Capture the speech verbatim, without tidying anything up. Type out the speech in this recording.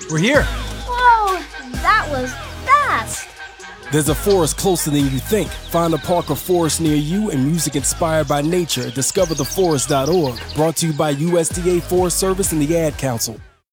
We're here. Whoa, that was fast. There's a forest closer than you think. Find a park or forest near you and music inspired by nature at discover the forest dot org. Brought to you by U S D A Forest Service and the Ad Council.